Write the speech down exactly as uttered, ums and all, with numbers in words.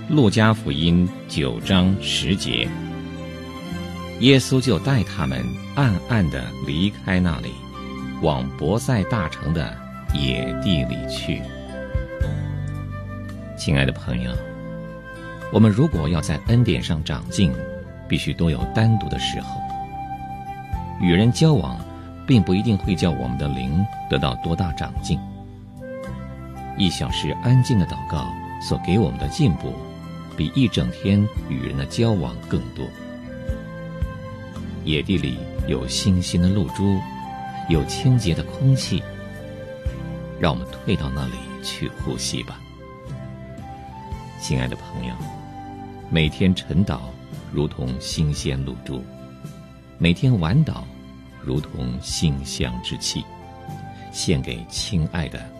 路加福音九章十节，耶稣就带他们暗暗地离开那里，往伯赛大城的野地里去。亲爱的朋友，我们如果要在恩典上长进，必须都有单独的时候。与人交往并不一定会叫我们的灵得到多大长进。一小时安静的祷告所给我们的进步，比一整天与人的交往更多。野地里有新鲜的露珠，有清洁的空气，让我们退到那里去呼吸吧。亲爱的朋友，每天晨祷如同新鲜露珠，每天晚祷如同馨香之气，献给亲爱的